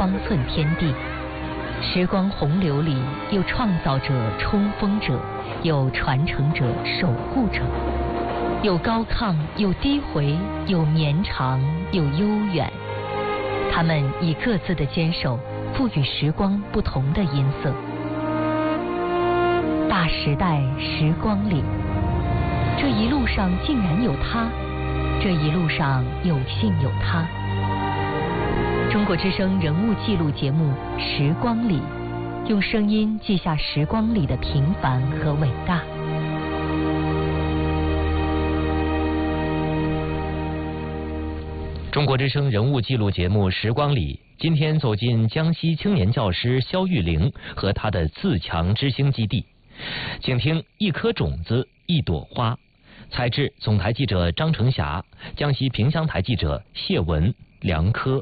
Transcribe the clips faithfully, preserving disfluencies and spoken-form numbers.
方寸天地。时光洪流里，有创造者、冲锋者，有传承者、守护者，有高亢，有低回，有绵长，有悠远。他们以各自的坚守，赋予时光不同的音色。大时代时光里，这一路上竟然有他，这一路上有幸有他。中国之声人物记录节目《时光里》，用声音记下时光里的平凡和伟大。 中国之声人物记录节目《时光里》，今天走进江西青年教师肖玉玲和她的自强之星基地，请听一颗种子一朵花。采制总台记者张成霞，江西萍乡台记者谢文、梁科。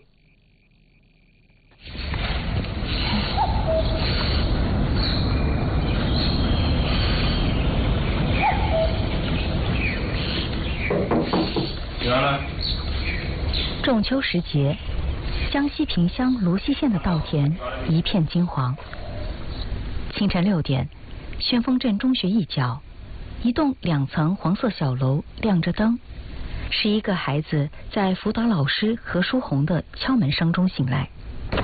仲秋时节，江西萍乡芦溪县的稻田一片金黄。清晨六点，旋风镇中学一角，一栋两层黄色小楼亮着灯，十一个孩子在辅导老师何书红的敲门声中醒来。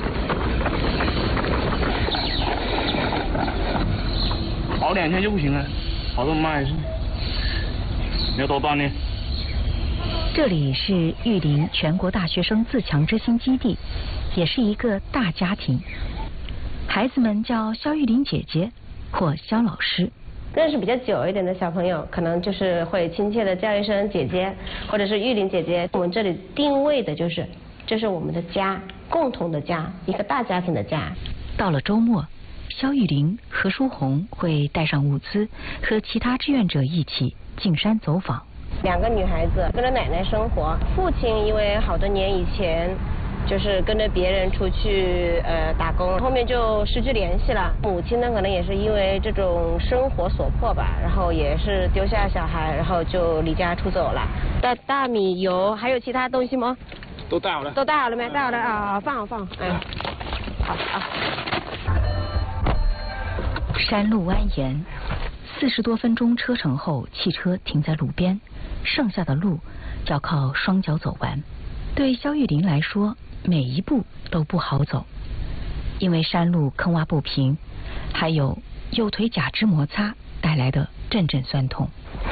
熬两天就不行了，跑这么慢还是要多锻炼。 这里是玉林全国大学生自强之星基地，也是一个大家庭。孩子们叫肖玉林姐姐或肖老师。 认识比较久一点的小朋友，可能就是会亲切的叫一声姐姐，或者是玉林姐姐。我们这里定位的就是，这是我们的家，共同的家，一个大家庭的家。 到了周末，肖玉林、何书红会带上物资，和其他志愿者一起进山走访。 两个女孩子跟着奶奶生活，父亲因为好多年以前就是跟着别人出去呃打工，后面就失去联系了。母亲呢，可能也是因为这种生活所迫吧，然后也是丢下小孩，然后就离家出走了。带大米、油，还有其他东西吗？ 都带好了。 都带好了没？带好了啊，放好放。哎，好啊。 山路蜿蜒，四十多分钟车程后，汽车停在路边，剩下的路要靠双脚走完。对肖玉林来说，每一步都不好走，因为山路坑洼不平，还有右腿假肢摩擦带来的阵阵酸痛。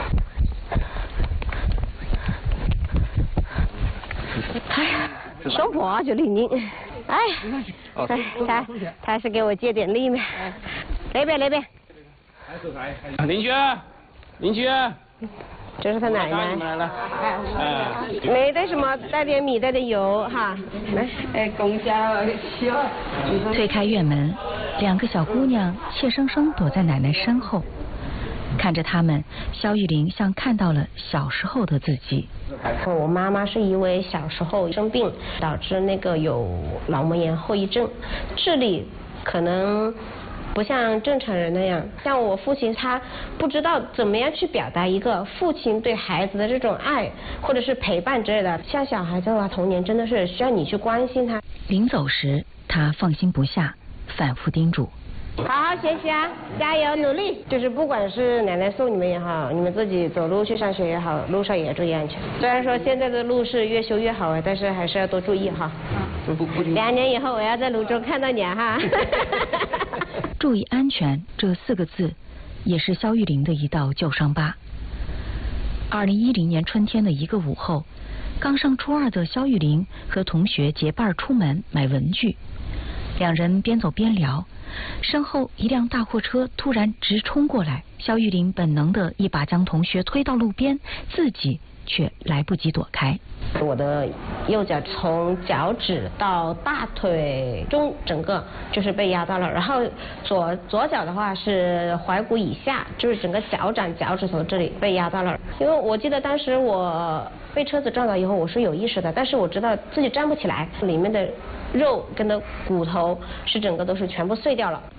哎呀，胸脯就灵灵。哎，哎，他他是给我借点力嘛。那边那边。 邻居，邻居。 这是他奶奶。 来了。 哎，没带什么，带点米，带点油哈。来，哎，公交小。 推开院门，两个小姑娘怯生生躲在奶奶身后，看着他们，肖玉林像看到了小时候的自己。 我妈妈是因为小时候生病，导致那个有脑膜炎后遗症，智力可能不像正常人那样。像我父亲，他不知道怎么样去表达一个父亲对孩子的这种爱，或者是陪伴之类的。像小孩子的话，童年真的是需要你去关心他。 临走时，他放心不下，反复叮嘱。 好好学习啊，加油努力！就是不管是奶奶送你们也好，你们自己走路去上学也好，路上也要注意安全。虽然说现在的路是越修越好啊，但是还是要多注意哈。嗯，两年以后我要在泸州看到你啊哈。 注意安全这四个字，也是肖玉林的一道旧伤疤。二零一零年春天的一个午后，刚上初二的肖玉林和同学结伴出门买文具，两人边走边聊。身后一辆大货车突然直冲过来，肖玉林本能的一把将同学推到路边，自己却来不及躲开。 我的右脚从脚趾到大腿中整个就是被压到了，然后左左脚的话是踝骨以下，就是整个脚掌脚趾头这里被压到了。因为我记得当时我被车子撞到以后我是有意识的，但是我知道自己站不起来，里面的肉跟的骨头是整个都是全部碎掉了。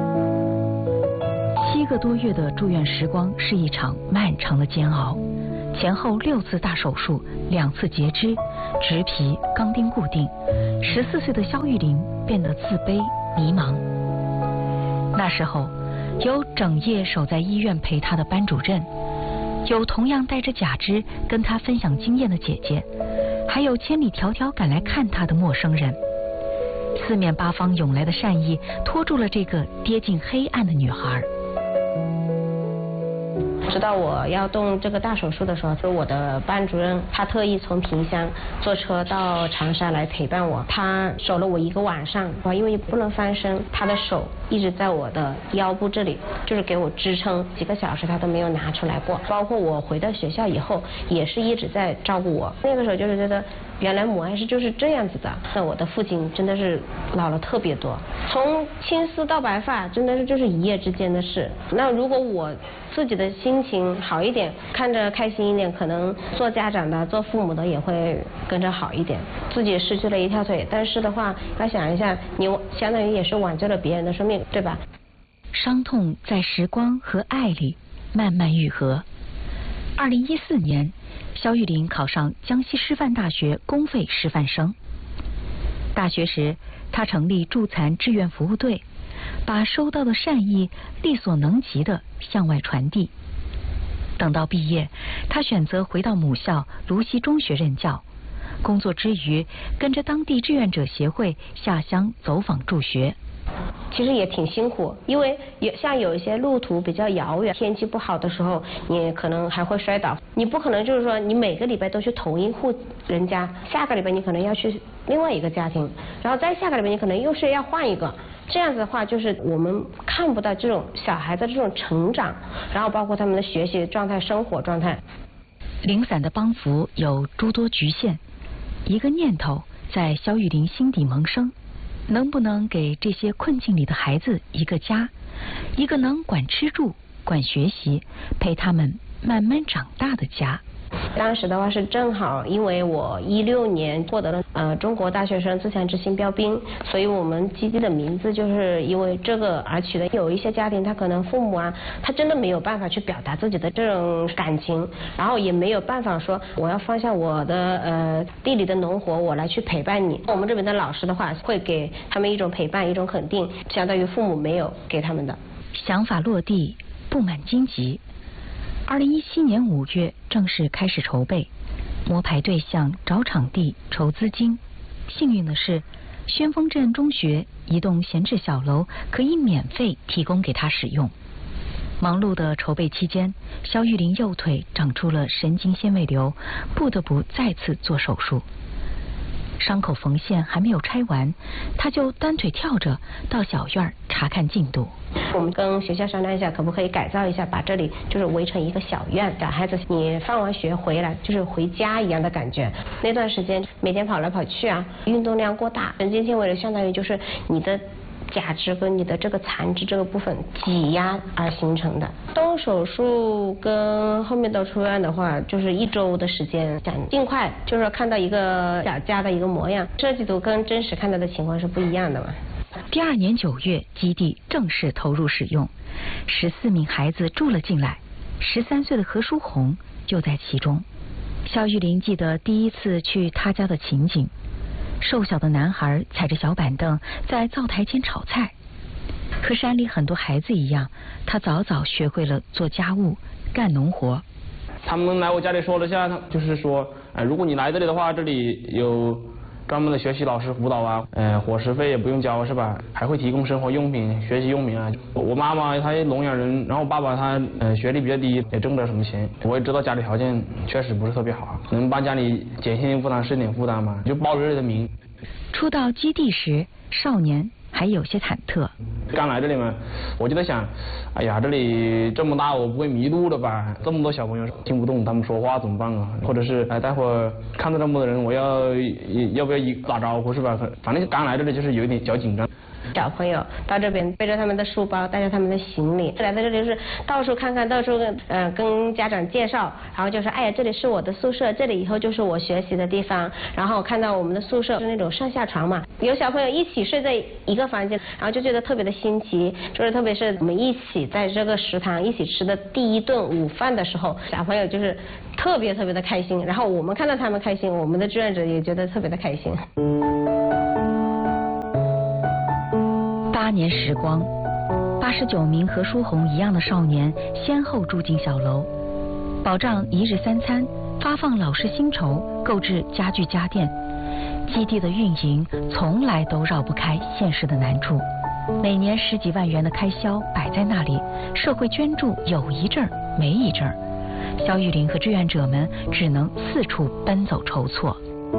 七个多月的住院时光是一场漫长的煎熬， 前后六次大手术，两次截肢，植皮、钢钉固定。十四岁的肖玉玲变得自卑、迷茫。那时候，有整夜守在医院陪她的班主任，有同样带着假肢跟她分享经验的姐姐，还有千里迢迢赶来看她的陌生人。四面八方涌来的善意，拖住了这个跌进黑暗的女孩。 知道我要动这个大手术的时候，就我的班主任他特意从萍乡坐车到长沙来陪伴我，他守了我一个晚上，因为不能翻身，他的手一直在我的腰部这里，就是给我支撑，几个小时他都没有拿出来过。包括我回到学校以后，也是一直在照顾我。那个时候就是觉得，原来母爱是就是这样子的。那我的父亲真的是老了特别多，从青丝到白发，真的是就是一夜之间的事。那如果我自己的心情好一点，看着开心一点，可能做家长的、做父母的也会跟着好一点。自己失去了一条腿，但是的话，要想一下，你相当于也是挽救了别人的生命，对吧？ 伤痛在时光和爱里慢慢愈合。二零一四年，肖玉玲考上江西师范大学公费师范生。大学时，她成立助残志愿服务队，把收到的善意力所能及地向外传递。等到毕业，她选择回到母校泸溪中学任教，工作之余跟着当地志愿者协会下乡走访助学。 其实也挺辛苦，因为有像有一些路途比较遥远，天气不好的时候，你可能还会摔倒。你不可能就是说你每个礼拜都去同一户人家，下个礼拜你可能要去另外一个家庭，然后再下个礼拜你可能又是要换一个。这样子的话，就是我们看不到这种小孩的这种成长，然后包括他们的学习状态、生活状态。 零散的帮扶有诸多局限，一个念头在肖玉玲心底萌生。能不能给这些困境里的孩子一个家，一个能管吃住、管学习、陪他们慢慢长大的家？ 当时的话是正好，因为我一六年获得了呃中国大学生自强之星标兵，所以我们基地的名字就是因为这个而取的。有一些家庭他可能父母啊，他真的没有办法去表达自己的这种感情，然后也没有办法说我要放下我的呃地里的农活，我来去陪伴你。我们这边的老师的话会给他们一种陪伴，一种肯定，相当于父母没有给他们的。 想法落地，布满荆棘。二零一七年五月正式开始筹备，摸排对象、找场地、筹资金。幸运的是，宣丰镇中学一栋闲置小楼可以免费提供给他使用。忙碌的筹备期间，肖玉玲右腿长出了神经纤维瘤，不得不再次做手术。伤口缝线还没有拆完，他就单腿跳着到小院查看进度。 我们跟学校商量一下，可不可以改造一下，把这里就是围成一个小院，给孩子你放完学回来就是回家一样的感觉。那段时间每天跑来跑去啊，运动量过大，神经纤维瘤相当于就是你的假肢跟你的这个残肢这个部分挤压而形成的。动手术跟后面到出院的话，就是一周的时间，想尽快就是看到一个小家的一个模样。设计图跟真实看到的情况是不一样的嘛。 第二年九月，基地正式投入使用，十四名孩子住了进来，十三岁的何书红就在其中。肖玉玲记得第一次去他家的情景。瘦小的男孩踩着小板凳在灶台前炒菜，和山里很多孩子一样，他早早学会了做家务、干农活。 他们来我家里说了下，就是说，呃，如果你来这里的话，这里有专门的学习老师辅导啊，呃，伙食费也不用交是吧？还会提供生活用品、学习用品啊。我妈妈她聋哑人，然后爸爸他呃学历比较低，也挣不了什么钱。我也知道家里条件确实不是特别好，能帮家里减轻负担是点负担嘛，就报这里的名。 初到基地时，少年还有些忐忑。 刚来这里嘛，我就在想，哎呀，这里这么大，我不会迷路的吧？这么多小朋友听不懂他们说话怎么办啊？或者是哎，待会儿看到这么多人，我要要不要一打招呼是吧？反正刚来这里就是有一点小紧张。 小朋友到这边背着他们的书包，带着他们的行李来到这里，就是到处看看，到处跟呃跟家长介绍，然后就说哎呀，这里是我的宿舍，这里以后就是我学习的地方。然后看到我们的宿舍是那种上下床嘛，有小朋友一起睡在一个房间，然后就觉得特别的新奇，就是特别是我们一起在这个食堂一起吃的第一顿午饭的时候，小朋友就是特别特别的开心，然后我们看到他们开心，我们的志愿者也觉得特别的开心。 八年时光，八十九名和舒红一样的少年先后住进小楼，保障一日三餐，发放老师薪酬，购置家具家电。基地的运营从来都绕不开现实的难处，每年十几万元的开销摆在那里，社会捐助有一阵儿没一阵儿，肖玉玲和志愿者们只能四处奔走筹措。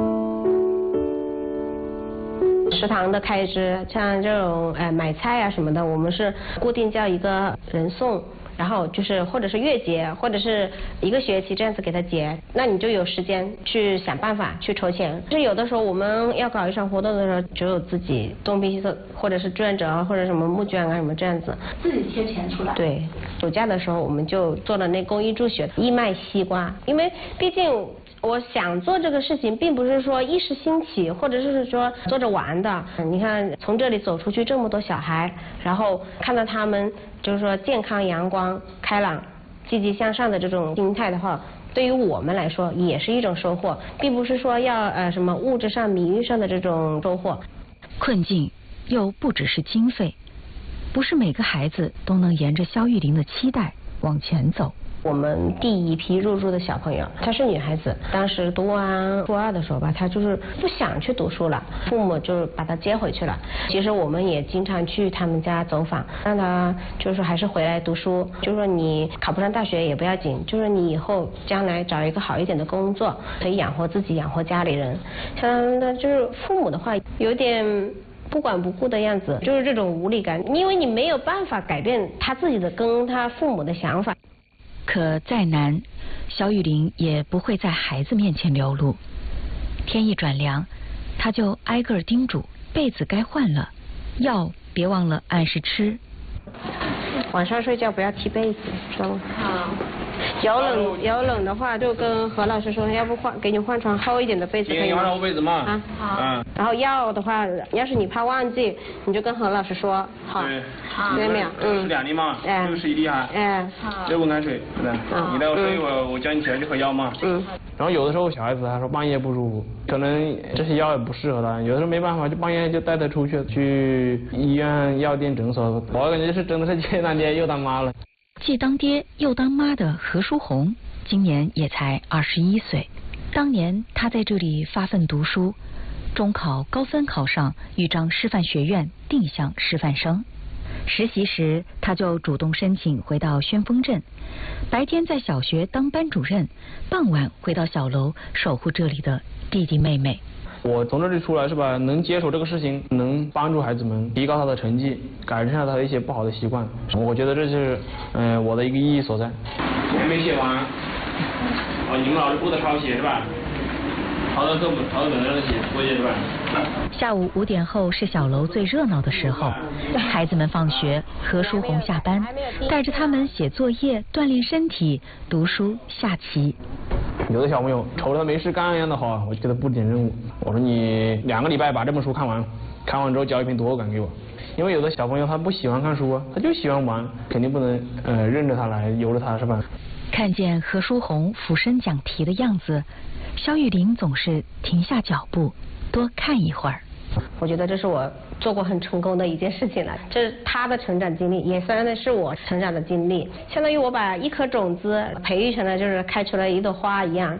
食堂的开支，像这种呃买菜啊什么的，我们是固定叫一个人送。然后就是或者是月结，或者是一个学期这样子给他结，那你就有时间去想办法去筹钱。就是有的时候我们要搞一场活动的时候，只有自己东拼西凑，或者是志愿者啊，或者什么募捐啊什么这样子， 自己贴钱出来。 对，暑假的时候我们就做了那公益助学，义卖西瓜，因为毕竟我想做这个事情，并不是说一时兴起，或者是说做着玩的。你看，从这里走出去这么多小孩，然后看到他们就是说健康、阳光、开朗、积极向上的这种心态的话，对于我们来说也是一种收获，并不是说要呃什么物质上、名誉上的这种收获。 困境又不只是经费，不是每个孩子都能沿着肖玉玲的期待往前走。 我们第一批入住的小朋友，她是女孩子，当时读完初二的时候吧，她就是不想去读书了，父母就把她接回去了。其实我们也经常去他们家走访，让她就是还是回来读书，就是说你考不上大学也不要紧，就是你以后将来找一个好一点的工作，可以养活自己，养活家里人。像那就是父母的话，有点不管不顾的样子，就是这种无力感，因为你没有办法改变他自己的跟他父母的想法。 可再难，肖玉玲也不会在孩子面前流露。天一转凉，她就挨个叮嘱被子该换了，药别忘了按时吃。 晚上睡觉不要踢被子，知道吗？好。有冷有冷的话，就跟何老师说，要不换给你换床厚一点的被子可以吗？ 你换厚被子嘛。 啊，好。嗯。然后药的话，要是你怕忘记，你就跟何老师说，好。对。好。对没有？嗯。是两粒嘛。哎。六十一粒哈。哎。好。热温开水，是的。嗯。你待会睡一会儿，我叫你起来去喝药嘛。嗯。然后有的时候小孩子他说半夜不舒服，可能这些药也不适合他，有的时候没办法，就半夜就带他出去去医院、药店、诊所。我感觉是真的是既当爹又当妈了。 既当爹又当妈的何书红，今年也才二十一岁。当年他在这里发奋读书，中考高分考上豫章师范学院，定向师范生。实习时，他就主动申请回到宣丰镇，白天在小学当班主任，傍晚回到小楼守护这里的弟弟妹妹。 我从这里出来是吧，能接手这个事情，能帮助孩子们提高他的成绩，改善他的一些不好的习惯，我觉得这是嗯、呃、我的一个意义所在。还没写完，哦，你们老师布的抄写是吧？抄到课本，抄到本子上写，作业是吧？ 下午五点后是小楼最热闹的时候，孩子们放学，何书红下班，带着他们写作业、锻炼身体、读书、下棋。 有的小朋友瞅着他没事干一样的好，我给他布点任务，我说你两个礼拜把这本书看完，看完之后交一篇读后感给我。因为有的小朋友他不喜欢看书啊，他就喜欢玩，肯定不能呃任着他来，由着他是吧？ 看见何书红俯身讲题的样子，肖玉玲总是停下脚步，多看一会儿。 我觉得这是我做过很成功的一件事情了，这是他的成长经历，也算是我成长的经历，相当于我把一颗种子培育成了就是开出了一朵花一样。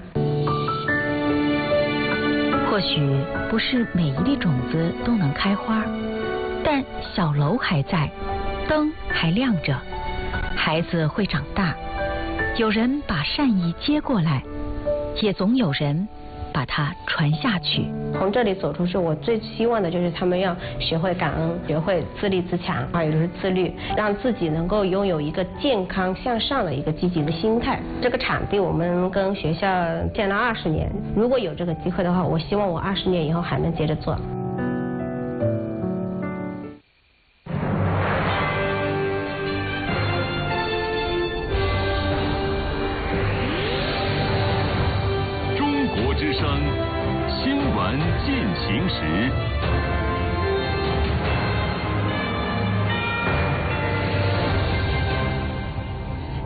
或许不是每一粒种子都能开花，但小楼还在，灯还亮着，孩子会长大，有人把善意接过来，也总有人把它传下去。 从这里走出去，我最希望的就是他们要学会感恩，学会自立自强，啊，也就是自律，让自己能够拥有一个健康向上的一个积极的心态。这个场地我们跟学校建了二十年，如果有这个机会的话，我希望我二十年以后还能接着做。 之声新闻进行时，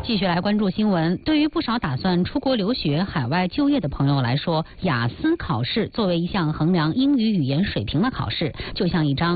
继续来关注新闻。对于不少打算出国留学、海外就业的朋友来说，雅思考试作为一项衡量英语语言水平的考试，就像一张